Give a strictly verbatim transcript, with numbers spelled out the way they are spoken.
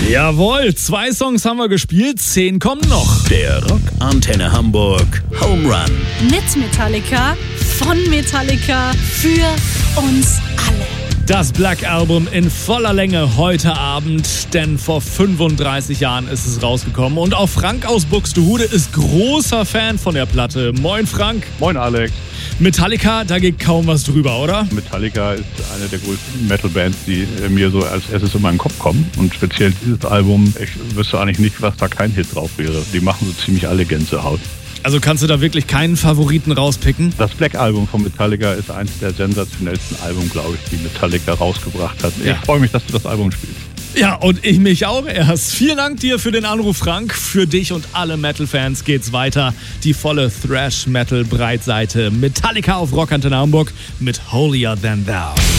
Jawohl, zwei Songs haben wir gespielt, zehn kommen noch. Der Rock Antenne Hamburg Home Run. Mit Metallica, von Metallica, für uns alle. Das Black Album in voller Länge heute Abend, denn vor fünfunddreißig Jahren ist es rausgekommen. Und auch Frank aus Buxtehude ist großer Fan von der Platte. Moin Frank. Moin Alex. Metallica, da geht kaum was drüber, oder? Metallica ist eine der größten Metal-Bands, die mir so als erstes in meinen Kopf kommen. Und speziell dieses Album, ich wüsste eigentlich nicht, was da kein Hit drauf wäre. Die machen so ziemlich alle Gänsehaut. Also kannst du da wirklich keinen Favoriten rauspicken? Das Black Album von Metallica ist eines der sensationellsten Alben, glaube ich, die Metallica rausgebracht hat. Ja. Ich freue mich, dass du das Album spielst. Ja, und ich mich auch erst. Vielen Dank dir für den Anruf, Frank. Für dich und alle Metal-Fans geht's weiter. Die volle Thrash-Metal-Breitseite. Metallica auf Rock Antenne Hamburg mit Holier Than Thou.